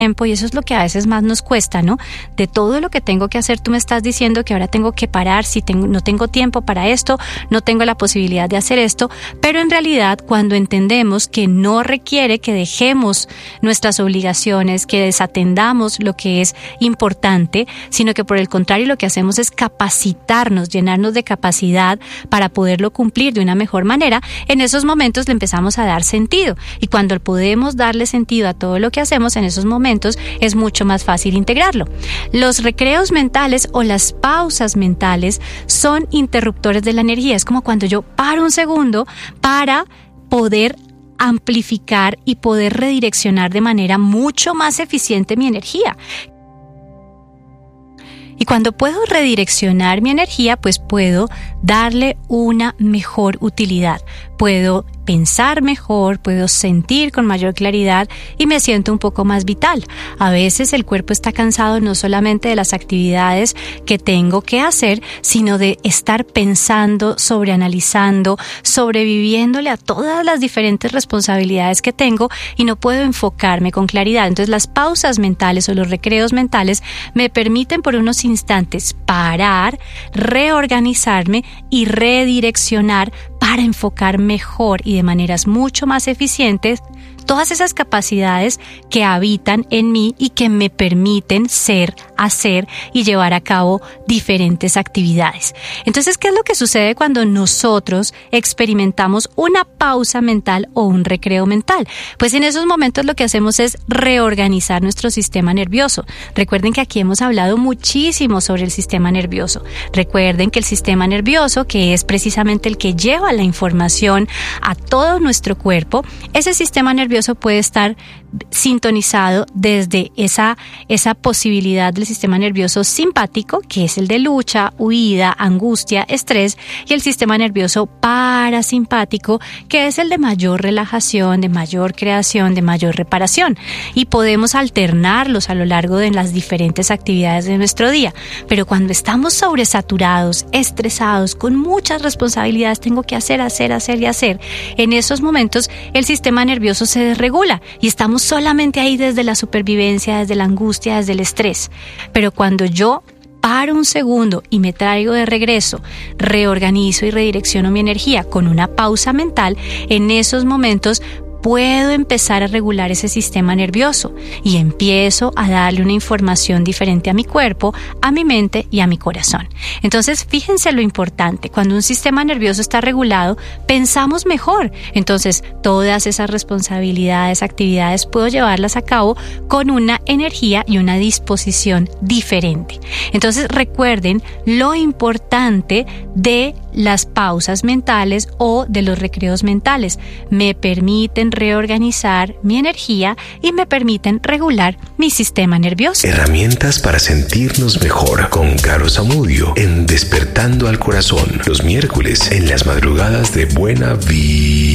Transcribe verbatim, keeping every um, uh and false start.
tiempo, y eso es lo que a veces más nos cuesta, ¿no? De todo lo que tengo que hacer, tú me estás diciendo que ahora tengo que parar, si tengo, no tengo tiempo para esto, no tengo la posibilidad de hacer esto, pero en realidad cuando entendemos que no requiere que dejemos nuestras obligaciones, que desatendamos lo que es importante, sino que por el contrario lo que hacemos es capacitarnos, llenarnos de capacidad para poderlo cumplir de una mejor manera, en esos momentos le empezamos a dar sentido, y cuando podemos darle sentido a todo lo que hacemos en esos momentos, es mucho más fácil integrarlo. Los recreos mentales o las pausas mentales son interruptores de la energía. Es como cuando yo paro un segundo para poder amplificar y poder redireccionar de manera mucho más eficiente mi energía. Y cuando puedo redireccionar mi energía, pues puedo darle una mejor utilidad. Puedo pensar mejor, puedo sentir con mayor claridad y me siento un poco más vital. A veces el cuerpo está cansado no solamente de las actividades que tengo que hacer, sino de estar pensando, sobreanalizando, sobreviviéndole a todas las diferentes responsabilidades que tengo y no puedo enfocarme con claridad. Entonces las pausas mentales o los recreos mentales me permiten por unos instantes parar, reorganizarme y redireccionar para enfocar mejor y de maneras mucho más eficientes todas esas capacidades que habitan en mí y que me permiten ser, hacer y llevar a cabo diferentes actividades. Entonces, ¿qué es lo que sucede cuando nosotros experimentamos una pausa mental o un recreo mental? Pues en esos momentos lo que hacemos es reorganizar nuestro sistema nervioso. Recuerden que aquí hemos hablado muchísimo sobre el sistema nervioso. Recuerden que el sistema nervioso, que es precisamente el que lleva la información a todo nuestro cuerpo, ese sistema nervioso puede estar sintonizado desde esa, esa posibilidad del sistema nervioso simpático, que es el de lucha, huida, angustia, estrés, y el sistema nervioso parasimpático, que es el de mayor relajación, de mayor creación, de mayor reparación. Y podemos alternarlos a lo largo de las diferentes actividades de nuestro día. Pero cuando estamos sobresaturados, estresados, con muchas responsabilidades, tengo que hacer, hacer, hacer y hacer, en esos momentos el sistema nervioso se desregula y estamos solamente ahí desde la supervivencia, desde la angustia, desde el estrés. Pero cuando yo paro un segundo y me traigo de regreso, reorganizo y redirecciono mi energía con una pausa mental, en esos momentos puedo empezar a regular ese sistema nervioso y empiezo a darle una información diferente a mi cuerpo, a mi mente y a mi corazón. Entonces, fíjense lo importante, cuando un sistema nervioso está regulado, pensamos mejor. Entonces, todas esas responsabilidades, actividades, puedo llevarlas a cabo con una energía y una disposición diferente. Entonces, recuerden lo importante de las pausas mentales o de los recreos mentales. Me permiten reorganizar mi energía y me permiten regular mi sistema nervioso. Herramientas para sentirnos mejor con Caro Zamudio en Despertando al Corazón, los miércoles en las madrugadas de Buena Vida.